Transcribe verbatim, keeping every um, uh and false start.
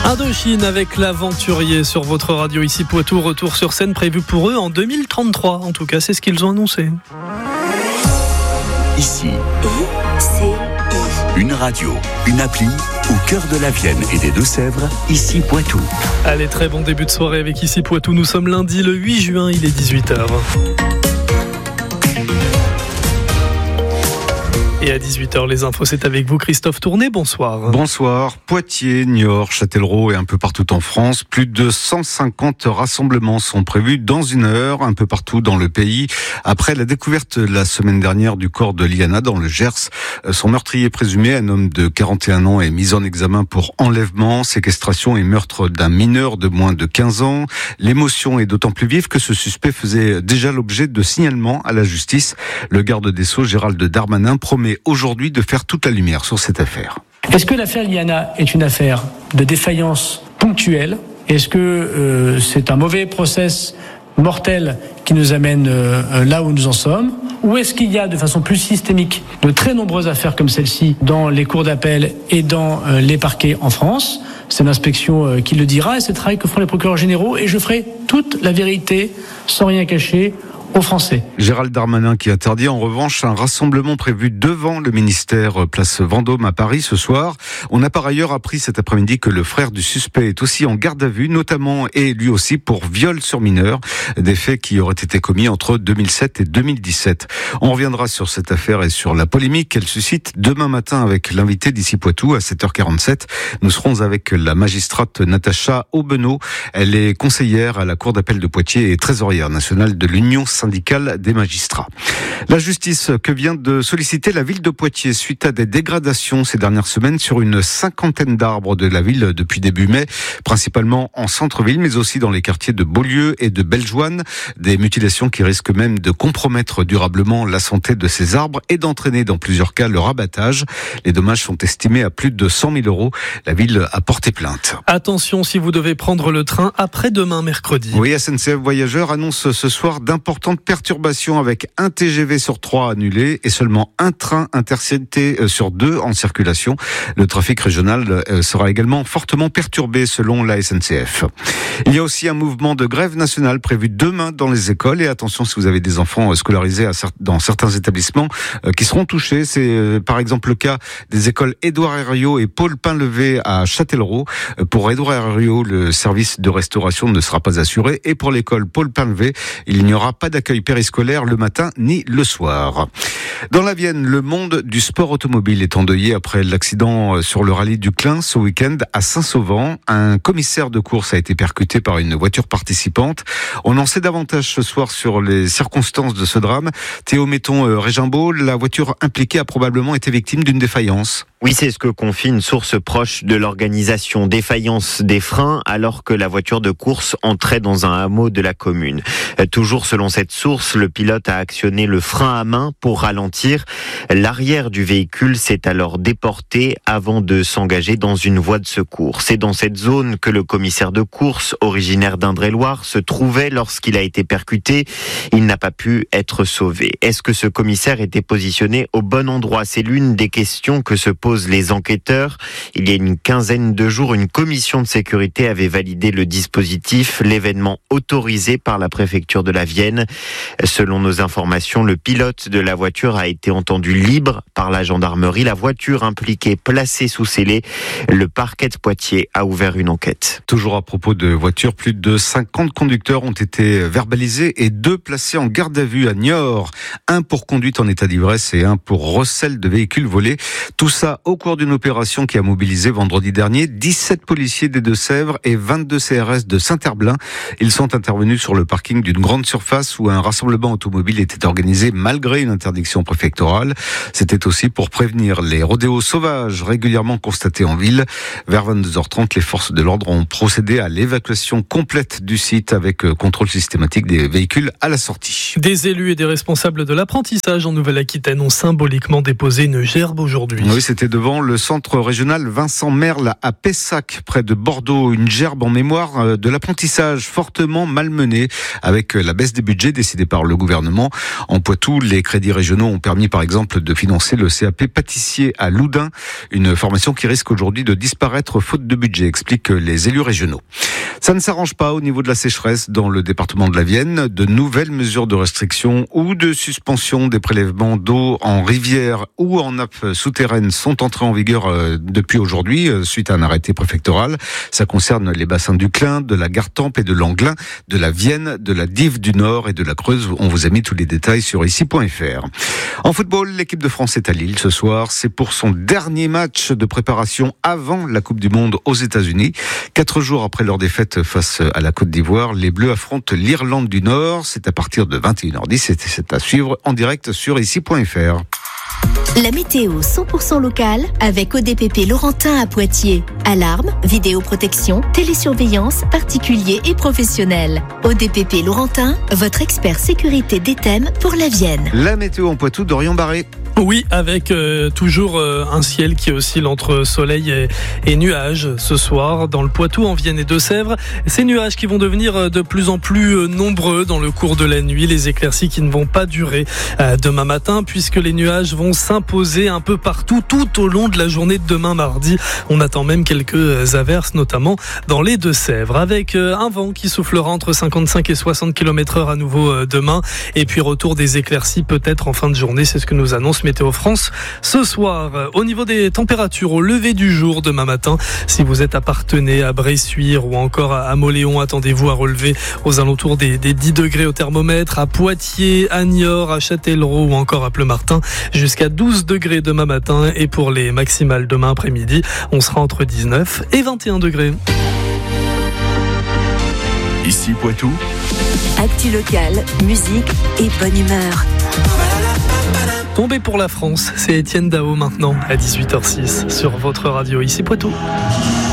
Indochine avec l'aventurier sur votre radio ici Poitou. Retour sur scène prévu pour eux en deux mille trente-trois. En tout cas, c'est ce qu'ils ont annoncé. Ici, une radio, une appli au cœur de la Vienne et des Deux-Sèvres, ici Poitou. Allez, très bon début de soirée avec ici Poitou. Nous sommes lundi le huit juin, il est dix-huit heures. Et à dix-huit heures, les infos, c'est avec vous, Christophe Tourné. Bonsoir. Bonsoir. Poitiers, Niort, Châtellerault et un peu partout en France, plus de cent cinquante rassemblements sont prévus dans une heure, un peu partout dans le pays. Après la découverte la semaine dernière du corps de Liana dans le Gers, son meurtrier présumé, un homme de quarante et un ans, est mis en examen pour enlèvement, séquestration et meurtre d'un mineur de moins de quinze ans. L'émotion est d'autant plus vive que ce suspect faisait déjà l'objet de signalements à la justice. Le garde des Sceaux, Gérald Darmanin, promet aujourd'hui de faire toute la lumière sur cette affaire. Est-ce que l'affaire Liana est une affaire de défaillance ponctuelle ? Est-ce que euh, c'est un mauvais process mortel qui nous amène euh, là où nous en sommes ? Ou est-ce qu'il y a de façon plus systémique de très nombreuses affaires comme celle-ci dans les cours d'appel et dans euh, les parquets en France ? C'est l'inspection euh, qui le dira et c'est le travail que font les procureurs généraux et je ferai toute la vérité sans rien cacher aux Français. Gérald Darmanin qui interdit en revanche un rassemblement prévu devant le ministère place Vendôme à Paris ce soir. On a par ailleurs appris cet après-midi que le frère du suspect est aussi en garde à vue, notamment et lui aussi pour viol sur mineur, des faits qui auraient été commis entre deux mille sept et deux mille dix-sept. On reviendra sur cette affaire et sur la polémique qu'elle suscite demain matin avec l'invité d'ici Poitou à sept heures quarante-sept. Nous serons avec la magistrate Natacha Aubeneau. Elle est conseillère à la Cour d'appel de Poitiers et trésorière nationale de l'Union syndicale des magistrats. La justice que vient de solliciter la ville de Poitiers suite à des dégradations ces dernières semaines sur une cinquantaine d'arbres de la ville depuis début mai, principalement en centre-ville, mais aussi dans les quartiers de Beaulieu et de Bellejoine. Des mutilations qui risquent même de compromettre durablement la santé de ces arbres et d'entraîner dans plusieurs cas leur abattage. Les dommages sont estimés à plus de cent mille euros. La ville a porté plainte. Attention si vous devez prendre le train après-demain mercredi. Oui, S N C F Voyageurs annonce ce soir d'importantes perturbations avec un T G V sur trois annulé et seulement un train intercité sur deux en circulation. Le trafic régional sera également fortement perturbé selon la S N C F. Il y a aussi un mouvement de grève nationale prévu demain dans les écoles et attention si vous avez des enfants scolarisés dans certains établissements qui seront touchés. C'est par exemple le cas des écoles Édouard Herriot et Paul Painlevé à Châtellerault. Pour Édouard Herriot, le service de restauration ne sera pas assuré et pour l'école Paul Painlevé, il n'y aura pas d'accueil périscolaire le matin ni le soir. Dans la Vienne, le monde du sport automobile est endeuillé après l'accident sur le rallye du Clin ce week-end à Saint-Sauvent. Un commissaire de course a été percuté par une voiture participante. On en sait davantage ce soir sur les circonstances de ce drame. Théo Metton-Régimbault, la voiture impliquée a probablement été victime d'une défaillance. Oui, c'est ce que confie une source proche de l'organisation. Défaillance des freins alors que la voiture de course entrait dans un hameau de la commune. Toujours selon cette source, le pilote a actionné le frein à main pour ralentir. L'arrière du véhicule s'est alors déporté avant de s'engager dans une voie de secours. C'est dans cette zone que le commissaire de course, originaire d'Indre-et-Loire, se trouvait lorsqu'il a été percuté. Il n'a pas pu être sauvé. Est-ce que ce commissaire était positionné au bon endroit ? C'est l'une des questions que se pose les enquêteurs. Il y a une quinzaine de jours, une commission de sécurité avait validé le dispositif, l'événement autorisé par la préfecture de la Vienne. Selon nos informations, le pilote de la voiture a été entendu libre par la gendarmerie. La voiture impliquée placée sous scellé. Le parquet de Poitiers a ouvert une enquête. Toujours à propos de voitures, plus de cinquante conducteurs ont été verbalisés et deux placés en garde à vue à Niort. Un pour conduite en état d'ivresse et un pour recel de véhicules volés. Tout ça au cours d'une opération qui a mobilisé vendredi dernier dix-sept policiers des Deux-Sèvres et vingt-deux C R S de Saint-Herblain. Ils sont intervenus sur le parking d'une grande surface où un rassemblement automobile était organisé malgré une interdiction préfectorale. C'était aussi pour prévenir les rodéos sauvages régulièrement constatés en ville. Vers vingt-deux heures trente, les forces de l'ordre ont procédé à l'évacuation complète du site avec contrôle systématique des véhicules à la sortie. Des élus et des responsables de l'apprentissage en Nouvelle-Aquitaine ont symboliquement déposé une gerbe aujourd'hui. Oui, c'était devant le centre régional Vincent Merle à Pessac, près de Bordeaux. Une gerbe en mémoire de l'apprentissage fortement malmené avec la baisse des budgets budget décidé par le gouvernement. En Poitou, les crédits régionaux ont permis par exemple de financer le C A P pâtissier à Loudun, une formation qui risque aujourd'hui de disparaître faute de budget, expliquent les élus régionaux. Ça ne s'arrange pas au niveau de la sécheresse dans le département de la Vienne. De nouvelles mesures de restriction ou de suspension des prélèvements d'eau en rivière ou en nappe souterraine sont entrées en vigueur depuis aujourd'hui suite à un arrêté préfectoral. Ça concerne les bassins du Clin, de la Gartempe et de l'Anglin, de la Vienne, de la Dive du Nord et de la Creuse. On vous a mis tous les détails sur ici point f r. En football, l'équipe de France est à Lille ce soir. C'est pour son dernier match de préparation avant la Coupe du Monde aux États-Unis. Quatre jours après leur défaite face à la Côte d'Ivoire, les Bleus affrontent l'Irlande du Nord. C'est à partir de vingt et une heures dix. C'est à suivre en direct sur ici point f r. La météo cent pour cent locale avec O D P P Laurentin à Poitiers. Alarme, vidéoprotection, télésurveillance, particuliers et professionnels. O D P P Laurentin, votre expert sécurité des thèmes pour la Vienne. La météo en Poitou, Dorian Barré. Oui, avec euh, toujours euh, un ciel qui oscille entre soleil et, et nuages ce soir dans le Poitou, en Vienne et Deux-Sèvres. Ces nuages qui vont devenir de plus en plus euh, nombreux dans le cours de la nuit. Les éclaircies qui ne vont pas durer euh, demain matin puisque les nuages vont s'imposer un peu partout tout au long de la journée de demain mardi. On attend même quelques averses, notamment dans les Deux-Sèvres, avec euh, un vent qui soufflera entre cinquante-cinq et soixante kilomètres heure à nouveau euh, demain. Et puis retour des éclaircies peut-être en fin de journée. C'est ce que nous annonce Météo France ce soir. Au niveau des températures au lever du jour demain matin, si vous êtes à Parthenay, à Bressuire ou encore à Mauléon, attendez-vous à relever aux alentours des, des dix degrés au thermomètre. À Poitiers, à Niort, à Châtellerault ou encore à Pleumartin, jusqu'à douze degrés demain matin. Et pour les maximales demain après-midi, on sera entre dix-neuf et vingt et un degrés. Ici Poitou. Actu locale, musique et bonne humeur. Tombé pour la France, c'est Étienne Dao maintenant à dix-huit heures six sur votre radio ici Poitou.